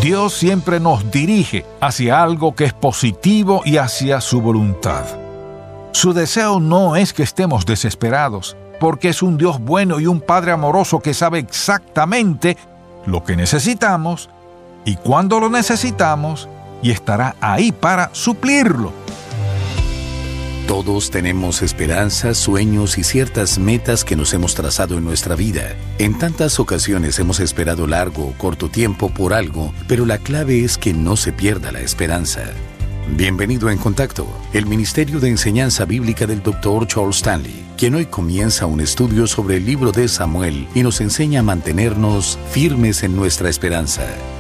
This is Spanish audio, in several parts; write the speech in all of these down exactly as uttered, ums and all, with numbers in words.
Dios siempre nos dirige hacia algo que es positivo y hacia su voluntad. Su deseo no es que estemos desesperados, porque es un Dios bueno y un Padre amoroso que sabe exactamente lo que necesitamos y cuándo lo necesitamos, y estará ahí para suplirlo. Todos tenemos esperanzas, sueños y ciertas metas que nos hemos trazado en nuestra vida. En tantas ocasiones hemos esperado largo o corto tiempo por algo, pero la clave es que no se pierda la esperanza. Bienvenido a En Contacto, el Ministerio de Enseñanza Bíblica del doctor Charles Stanley, quien hoy comienza un estudio sobre el libro de Samuel y nos enseña a mantenernos firmes en nuestra esperanza.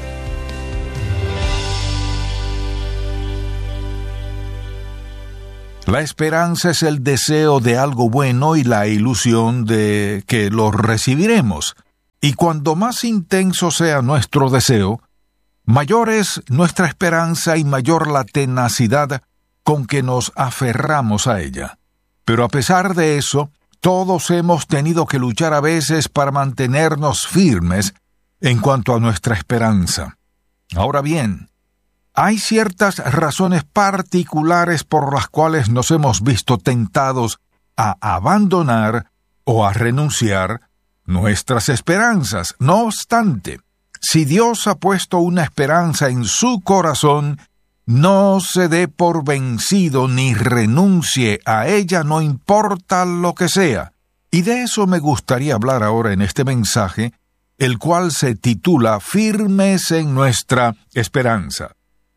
La esperanza es el deseo de algo bueno y la ilusión de que lo recibiremos. Y cuando más intenso sea nuestro deseo, mayor es nuestra esperanza y mayor la tenacidad con que nos aferramos a ella. Pero a pesar de eso, todos hemos tenido que luchar a veces para mantenernos firmes en cuanto a nuestra esperanza. Ahora bien, hay ciertas razones particulares por las cuales nos hemos visto tentados a abandonar o a renunciar nuestras esperanzas. No obstante, si Dios ha puesto una esperanza en su corazón, no se dé por vencido ni renuncie a ella, no importa lo que sea. Y de eso me gustaría hablar ahora en este mensaje, el cual se titula Firmes en nuestra esperanza.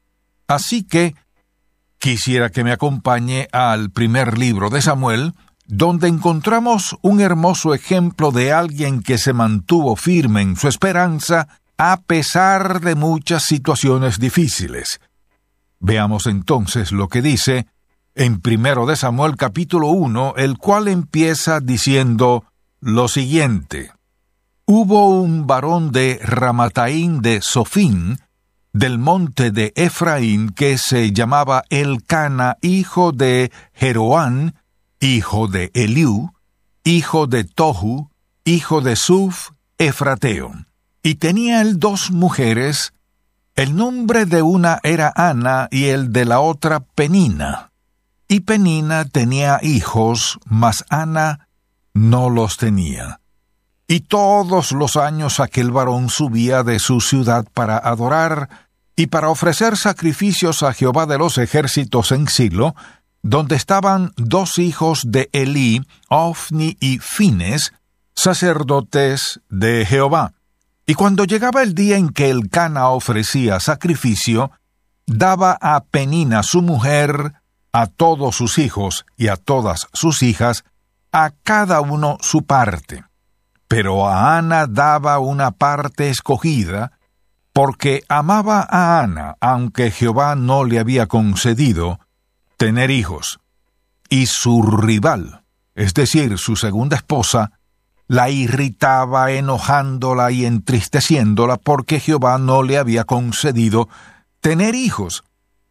Así que quisiera que me acompañe al primer libro de Samuel, donde encontramos un hermoso ejemplo de alguien que se mantuvo firme en su esperanza a pesar de muchas situaciones difíciles. Veamos entonces lo que dice en primero de Samuel capítulo uno, el cual empieza diciendo lo siguiente. Hubo un varón de Ramataim de Sofín, del monte de Efraín, que se llamaba Elcana, hijo de Jeroán, hijo de Eliú, hijo de Tohu, hijo de Suf, Efrateo. Y tenía él dos mujeres, el nombre de una era Ana y el de la otra Penina. Y Penina tenía hijos, mas Ana no los tenía. Y todos los años aquel varón subía de su ciudad para adorar y para ofrecer sacrificios a Jehová de los ejércitos en Silo, donde estaban dos hijos de Elí, Ofni y Fines, sacerdotes de Jehová. Y cuando llegaba el día en que Elcana ofrecía sacrificio, daba a Penina su mujer, a todos sus hijos y a todas sus hijas, a cada uno su parte. Pero a Ana daba una parte escogida, porque amaba a Ana, aunque Jehová no le había concedido tener hijos. Y su rival, es decir, su segunda esposa, la irritaba enojándola y entristeciéndola porque Jehová no le había concedido tener hijos.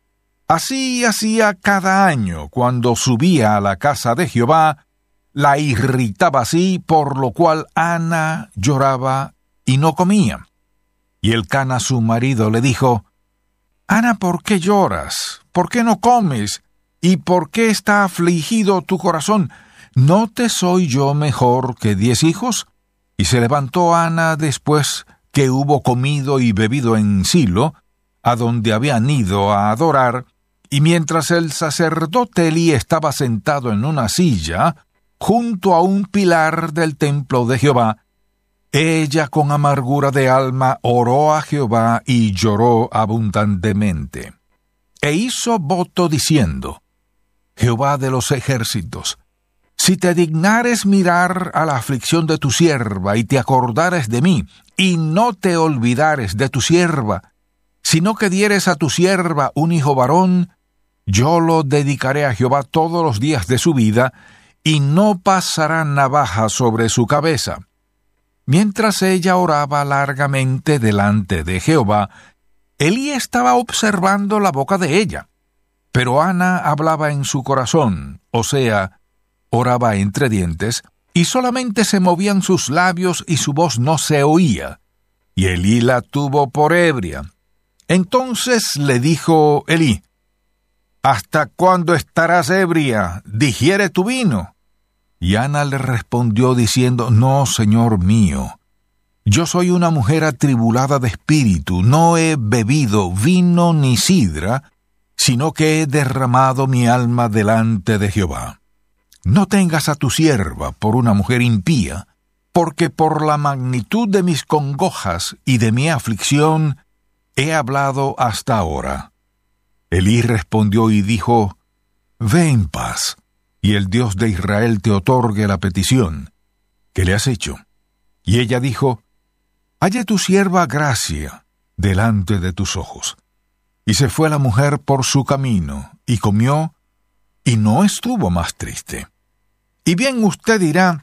Así hacía cada año cuando subía a la casa de Jehová, la irritaba así, por lo cual Ana lloraba y no comía. Y Elcana su marido le dijo, Ana, ¿por qué lloras? ¿Por qué no comes? ¿Y por qué está afligido tu corazón? ¿No te soy yo mejor que diez hijos? Y se levantó Ana después que hubo comido y bebido en Silo, a donde habían ido a adorar, y mientras el sacerdote Elí estaba sentado en una silla, junto a un pilar del templo de Jehová, ella con amargura de alma oró a Jehová y lloró abundantemente. E hizo voto diciendo, Jehová de los ejércitos, si te dignares mirar a la aflicción de tu sierva y te acordares de mí, y no te olvidares de tu sierva, sino que dieres a tu sierva un hijo varón, yo lo dedicaré a Jehová todos los días de su vida, y no pasará navaja sobre su cabeza. Mientras ella oraba largamente delante de Jehová, Elí estaba observando la boca de ella. Pero Ana hablaba en su corazón, o sea, oraba entre dientes, y solamente se movían sus labios y su voz no se oía. Y Elí la tuvo por ebria. Entonces le dijo Elí: ¿Hasta cuándo estarás ebria? Digiere tu vino. Y Ana le respondió diciendo: No, señor mío, yo soy una mujer atribulada de espíritu, no he bebido vino ni sidra, sino que he derramado mi alma delante de Jehová. No tengas a tu sierva por una mujer impía, porque por la magnitud de mis congojas y de mi aflicción he hablado hasta ahora. Elí respondió y dijo: Ve en paz, y el Dios de Israel te otorgue la petición que le has hecho. Y ella dijo: Halle tu sierva gracia delante de tus ojos. Y se fue la mujer por su camino, y comió, y no estuvo más triste. Y bien usted dirá: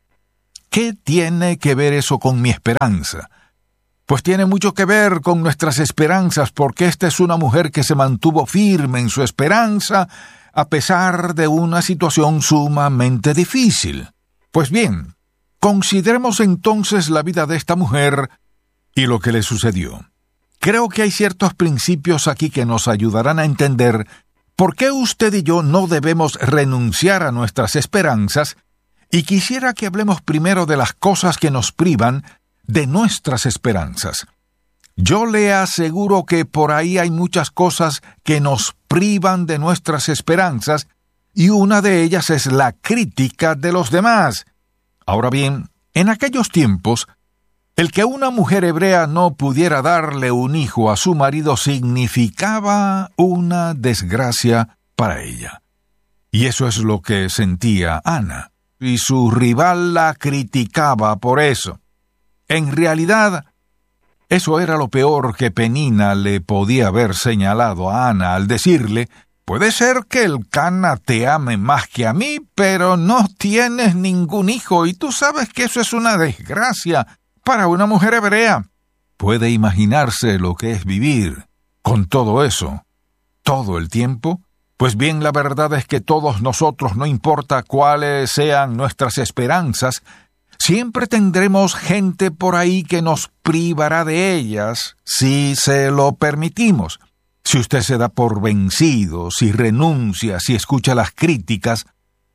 ¿qué tiene que ver eso con mi esperanza? Pues tiene mucho que ver con nuestras esperanzas, porque esta es una mujer que se mantuvo firme en su esperanza, a pesar de una situación sumamente difícil. Pues bien, consideremos entonces la vida de esta mujer y lo que le sucedió. Creo que hay ciertos principios aquí que nos ayudarán a entender por qué usted y yo no debemos renunciar a nuestras esperanzas, y quisiera que hablemos primero de las cosas que nos privan de nuestras esperanzas. Yo le aseguro que por ahí hay muchas cosas que nos privan de nuestras esperanzas, y una de ellas es la crítica de los demás. Ahora bien, en aquellos tiempos, el que una mujer hebrea no pudiera darle un hijo a su marido significaba una desgracia para ella. Y eso es lo que sentía Ana, y su rival la criticaba por eso. En realidad, eso era lo peor que Penina le podía haber señalado a Ana al decirle: puede ser que el Cana te ame más que a mí, pero no tienes ningún hijo, y tú sabes que eso es una desgracia para una mujer hebrea. ¿Puede imaginarse lo que es vivir con todo eso todo el tiempo? Pues bien, la verdad es que todos nosotros, no importa cuáles sean nuestras esperanzas, siempre tendremos gente por ahí que nos privará de ellas si se lo permitimos. Si usted se da por vencido, si renuncia, si escucha las críticas,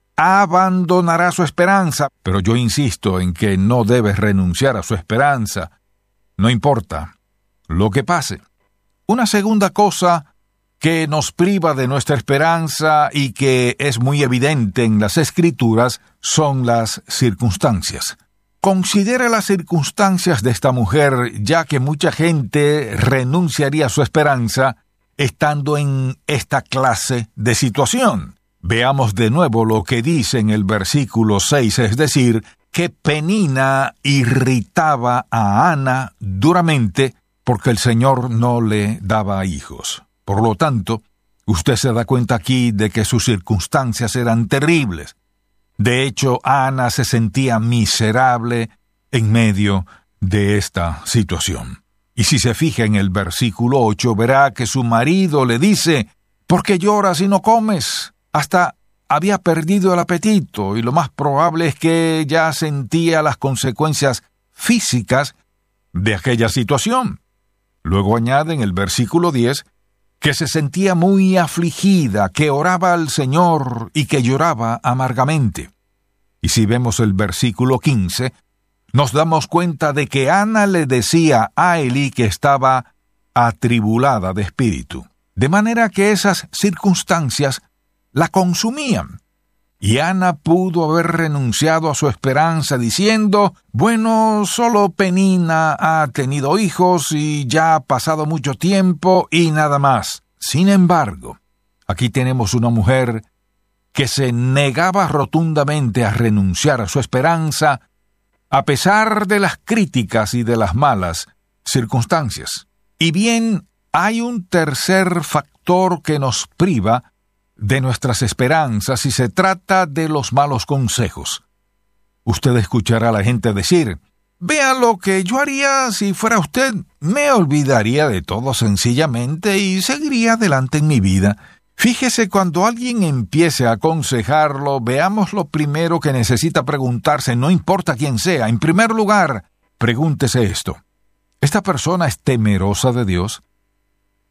abandonará su esperanza. Pero yo insisto en que no debe renunciar a su esperanza. No importa lo que pase. Una segunda cosa que nos priva de nuestra esperanza y que es muy evidente en las Escrituras son las circunstancias. Considere las circunstancias de esta mujer, ya que mucha gente renunciaría a su esperanza estando en esta clase de situación. Veamos de nuevo lo que dice en el versículo seis, es decir, que Penina irritaba a Ana duramente porque el Señor no le daba hijos. Por lo tanto, usted se da cuenta aquí de que sus circunstancias eran terribles. De hecho, Ana se sentía miserable en medio de esta situación. Y si se fija en el versículo ocho, verá que su marido le dice: ¿por qué lloras y no comes? Hasta había perdido el apetito, y lo más probable es que ya sentía las consecuencias físicas de aquella situación. Luego añade en el versículo diez que se sentía muy afligida, que oraba al Señor y que lloraba amargamente. Y si vemos el versículo quince, nos damos cuenta de que Ana le decía a Elí que estaba atribulada de espíritu, de manera que esas circunstancias la consumían. Y Ana pudo haber renunciado a su esperanza diciendo: bueno, solo Penina ha tenido hijos y ya ha pasado mucho tiempo y nada más. Sin embargo, aquí tenemos una mujer que se negaba rotundamente a renunciar a su esperanza a pesar de las críticas y de las malas circunstancias. Y bien, hay un tercer factor que nos priva de nuestras esperanzas y se trata de los malos consejos. Usted escuchará a la gente decir: vea lo que yo haría si fuera usted, me olvidaría de todo sencillamente y seguiría adelante en mi vida. Fíjese, cuando alguien empiece a aconsejarlo, veamos lo primero que necesita preguntarse, no importa quién sea. En primer lugar, pregúntese esto: ¿esta persona es temerosa de Dios?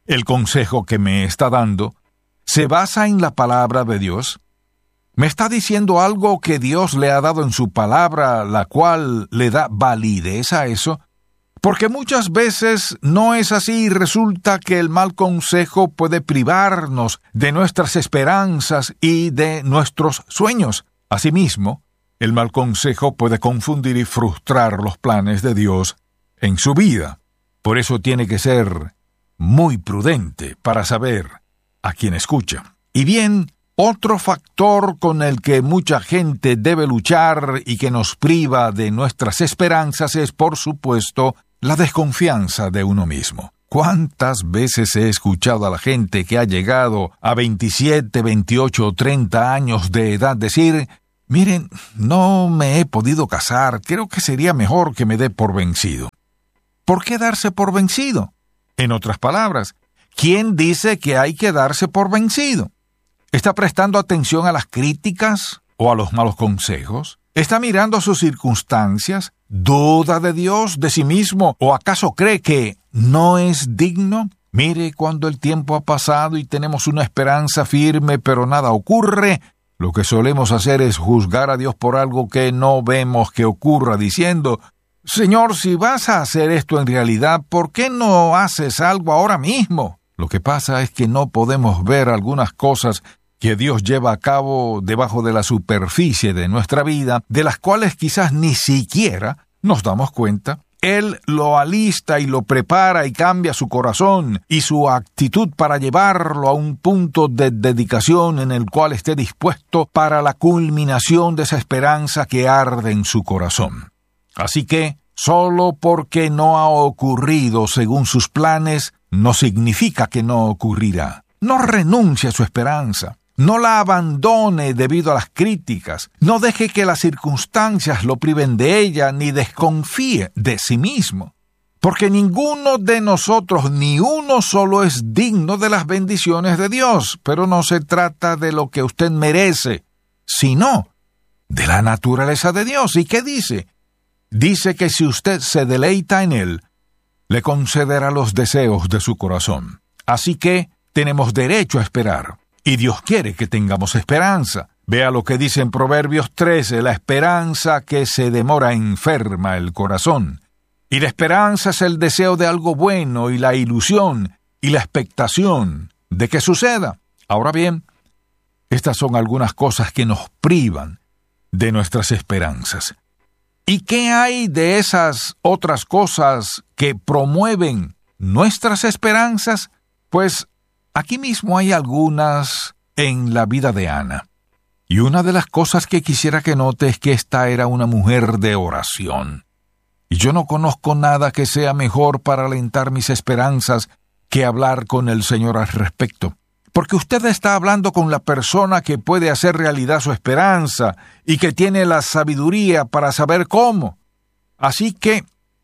el consejo que me está dando se basa en la palabra de Dios. Me está diciendo algo que Dios le ha dado en su palabra, la cual le da validez a eso, porque muchas veces no es así y resulta que el mal consejo puede privarnos de nuestras esperanzas y de nuestros sueños. Asimismo, el mal consejo puede confundir y frustrar los planes de Dios en su vida. Por eso tiene que ser muy prudente para saber a quién escucha. Y bien, otro factor con el que mucha gente debe luchar y que nos priva de nuestras esperanzas es, por supuesto, la desconfianza de uno mismo. ¿Cuántas veces he escuchado a la gente que ha llegado a veintisiete, veintiocho o treinta años de edad decir: miren, no me he podido casar, creo que sería mejor que me dé por vencido? ¿Por qué darse por vencido? En otras palabras, ¿quién dice que hay que darse por vencido? ¿Está prestando atención a las críticas o a los malos consejos? ¿Está mirando sus circunstancias? ¿Duda de Dios, de sí mismo? ¿O acaso cree que no es digno? Mire, cuando el tiempo ha pasado y tenemos una esperanza firme pero nada ocurre, lo que solemos hacer es juzgar a Dios por algo que no vemos que ocurra, diciendo: Señor, si vas a hacer esto en realidad, ¿por qué no haces algo ahora mismo? Lo que pasa es que no podemos ver algunas cosas que Dios lleva a cabo debajo de la superficie de nuestra vida, de las cuales quizás ni siquiera nos damos cuenta. Él lo alista y lo prepara y cambia su corazón y su actitud para llevarlo a un punto de dedicación en el cual esté dispuesto para la culminación de esa esperanza que arde en su corazón. Así que, solo porque no ha ocurrido según sus planes, no significa que no ocurrirá. No renuncie a su esperanza. No la abandone debido a las críticas. No deje que las circunstancias lo priven de ella, ni desconfíe de sí mismo. Porque ninguno de nosotros, ni uno solo, es digno de las bendiciones de Dios. Pero no se trata de lo que usted merece, sino de la naturaleza de Dios. ¿Y qué dice? Dice que si usted se deleita en Él, le concederá los deseos de su corazón. Así que tenemos derecho a esperar. Y Dios quiere que tengamos esperanza. Vea lo que dice en Proverbios trece, la esperanza que se demora enferma el corazón. Y la esperanza es el deseo de algo bueno y la ilusión y la expectación de que suceda. Ahora bien, estas son algunas cosas que nos privan de nuestras esperanzas. ¿Y qué hay de esas otras cosas que promueven nuestras esperanzas? Pues aquí mismo hay algunas en la vida de Ana. Y una de las cosas que quisiera que note es que esta era una mujer de oración. Y yo no conozco nada que sea mejor para alentar mis esperanzas que hablar con el Señor al respecto. Porque usted está hablando con la persona que puede hacer realidad su esperanza y que tiene la sabiduría para saber cómo. Así que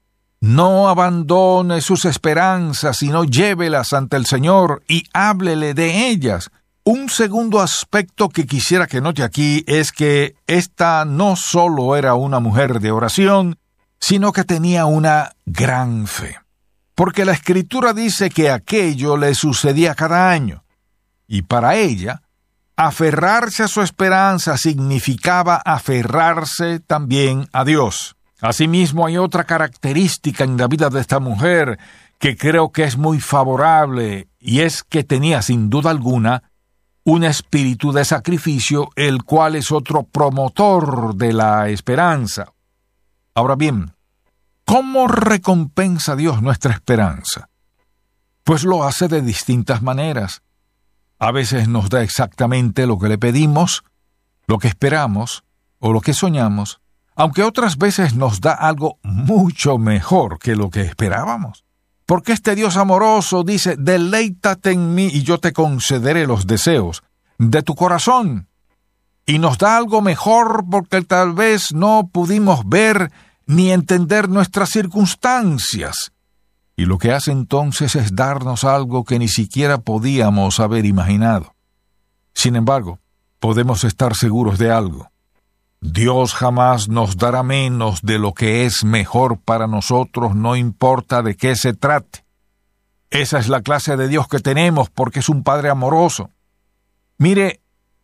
no abandone sus esperanzas, sino llévelas ante el Señor y háblele de ellas. Un segundo aspecto que quisiera que note aquí es que esta no solo era una mujer de oración, sino que tenía una gran fe. Porque la Escritura dice que aquello le sucedía cada año. Y para ella, aferrarse a su esperanza significaba aferrarse también a Dios. Asimismo, hay otra característica en la vida de esta mujer que creo que es muy favorable, y es que tenía sin duda alguna un espíritu de sacrificio, el cual es otro promotor de la esperanza. Ahora bien, ¿cómo recompensa Dios nuestra esperanza? Pues lo hace de distintas maneras. A veces nos da exactamente lo que le pedimos, lo que esperamos o lo que soñamos, aunque otras veces nos da algo mucho mejor que lo que esperábamos. Porque este Dios amoroso dice: deleítate en mí y yo te concederé los deseos de tu corazón. Y nos da algo mejor porque tal vez no pudimos ver ni entender nuestras circunstancias. Y lo que hace entonces es darnos algo que ni siquiera podíamos haber imaginado. Sin embargo, podemos estar seguros de algo. Dios jamás nos dará menos de lo que es mejor para nosotros, no importa de qué se trate. Esa es la clase de Dios que tenemos porque es un Padre amoroso. Mire,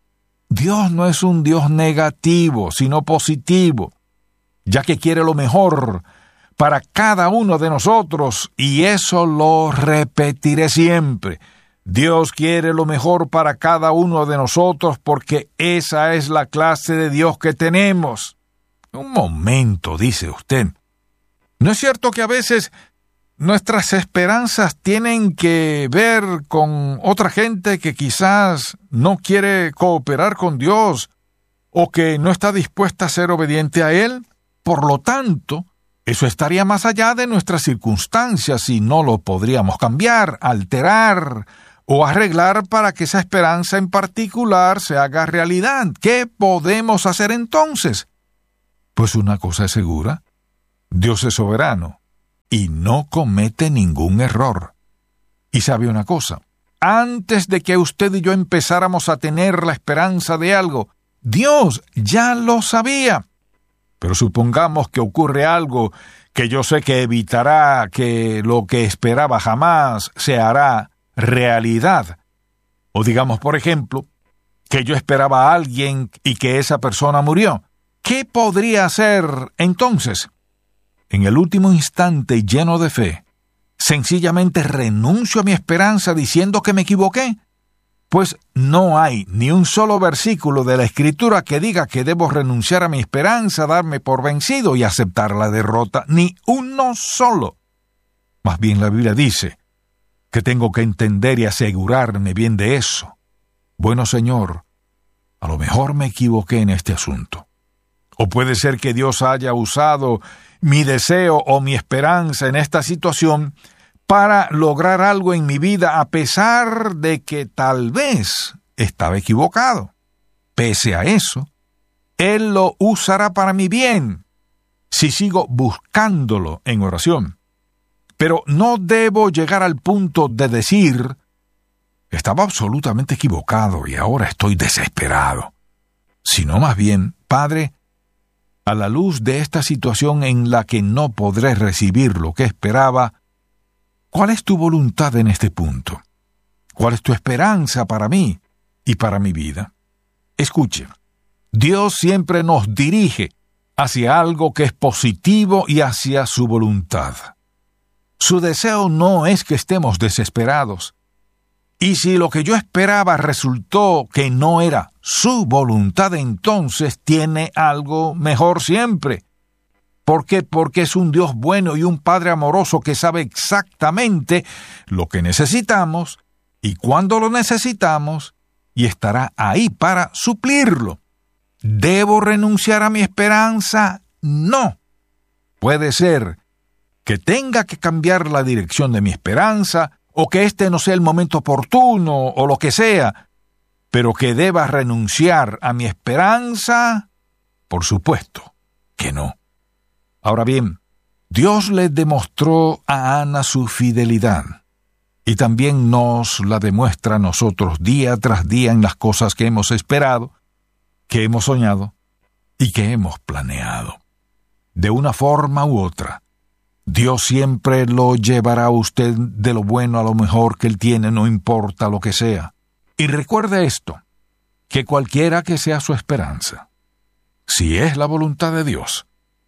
Dios no es un Dios negativo, sino positivo, ya que quiere lo mejor para cada uno de nosotros, y eso lo repetiré siempre. Dios quiere lo mejor para cada uno de nosotros porque esa es la clase de Dios que tenemos. Un momento, dice usted. ¿No es cierto que a veces nuestras esperanzas tienen que ver con otra gente que quizás no quiere cooperar con Dios o que no está dispuesta a ser obediente a Él? Por lo tanto, eso estaría más allá de nuestras circunstancias y no lo podríamos cambiar, alterar o arreglar para que esa esperanza en particular se haga realidad. ¿Qué podemos hacer entonces? Pues una cosa es segura: Dios es soberano y no comete ningún error. Y sabe una cosa, antes de que usted y yo empezáramos a tener la esperanza de algo, Dios ya lo sabía. Pero supongamos que ocurre algo que yo sé que evitará que lo que esperaba jamás se hará realidad. O digamos, por ejemplo, que yo esperaba a alguien y que esa persona murió. ¿Qué podría hacer entonces? En el último instante, lleno de fe, sencillamente renuncio a mi esperanza diciendo que me equivoqué. Pues no hay ni un solo versículo de la Escritura que diga que debo renunciar a mi esperanza, darme por vencido y aceptar la derrota. Ni uno solo. Más bien la Biblia dice que tengo que entender y asegurarme bien de eso. Bueno, Señor, a lo mejor me equivoqué en este asunto. O puede ser que Dios haya usado mi deseo o mi esperanza en esta situación para lograr algo en mi vida a pesar de que tal vez estaba equivocado. Pese a eso, Él lo usará para mi bien si sigo buscándolo en oración. Pero no debo llegar al punto de decir: estaba absolutamente equivocado y ahora estoy desesperado. Sino más bien: Padre, a la luz de esta situación en la que no podré recibir lo que esperaba, ¿cuál es tu voluntad en este punto? ¿Cuál es tu esperanza para mí y para mi vida? Escuche, Dios siempre nos dirige hacia algo que es positivo y hacia su voluntad. Su deseo no es que estemos desesperados. Y si lo que yo esperaba resultó que no era su voluntad, entonces tiene algo mejor siempre. ¿Por qué? Porque es un Dios bueno y un Padre amoroso que sabe exactamente lo que necesitamos y cuándo lo necesitamos, y estará ahí para suplirlo. ¿Debo renunciar a mi esperanza? No. Puede ser que tenga que cambiar la dirección de mi esperanza, o que este no sea el momento oportuno, o lo que sea, pero que deba renunciar a mi esperanza, por supuesto que no. Ahora bien, Dios le demostró a Ana su fidelidad, y también nos la demuestra a nosotros día tras día en las cosas que hemos esperado, que hemos soñado y que hemos planeado. De una forma u otra, Dios siempre lo llevará a usted de lo bueno a lo mejor que Él tiene, no importa lo que sea. Y recuerde esto, que cualquiera que sea su esperanza, si es la voluntad de Dios,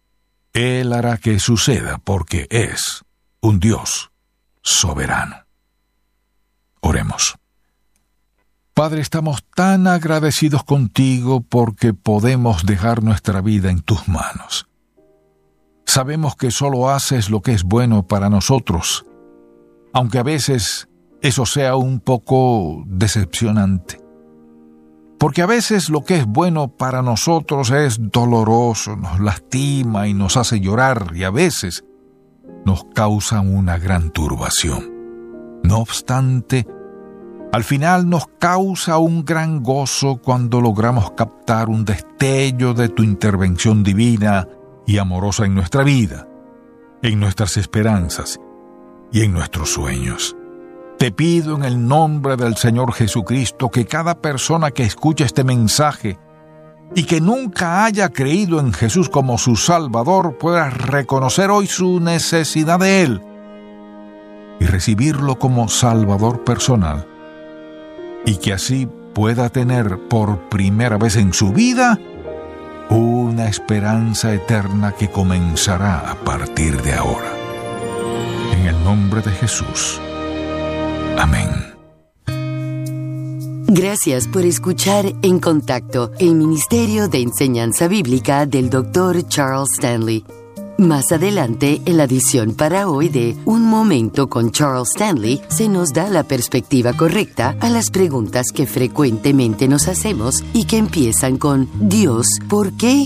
Él hará que suceda porque es un Dios soberano. Oremos. Padre, estamos tan agradecidos contigo porque podemos dejar nuestra vida en tus manos. Sabemos que solo haces lo que es bueno para nosotros, aunque a veces eso sea un poco decepcionante. Porque a veces lo que es bueno para nosotros es doloroso, nos lastima y nos hace llorar, y a veces nos causa una gran turbación. No obstante, al final nos causa un gran gozo cuando logramos captar un destello de tu intervención divina y amorosa en nuestra vida, en nuestras esperanzas y en nuestros sueños. Te pido en el nombre del Señor Jesucristo que cada persona que escuche este mensaje y que nunca haya creído en Jesús como su Salvador pueda reconocer hoy su necesidad de Él y recibirlo como Salvador personal, y que así pueda tener por primera vez en su vida una esperanza eterna que comenzará a partir de ahora. En el nombre de Jesús. Amén. Gracias por escuchar En Contacto, el Ministerio de Enseñanza Bíblica del doctor Charles Stanley. Más adelante, en la edición para hoy de Un Momento con Charles Stanley, se nos da la perspectiva correcta a las preguntas que frecuentemente nos hacemos y que empiezan con Dios, ¿por qué?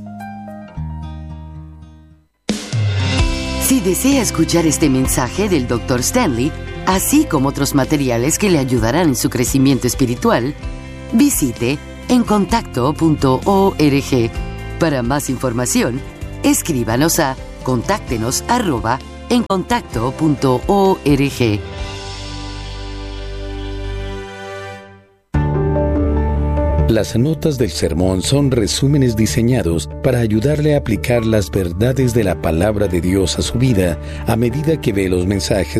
Si desea escuchar este mensaje del doctor Stanley, así como otros materiales que le ayudarán en su crecimiento espiritual, visite en contacto punto org. Para más información, escríbanos a contáctenos arroba en contacto punto org. Las notas del sermón son resúmenes diseñados para ayudarle a aplicar las verdades de la palabra de Dios a su vida a medida que ve los mensajes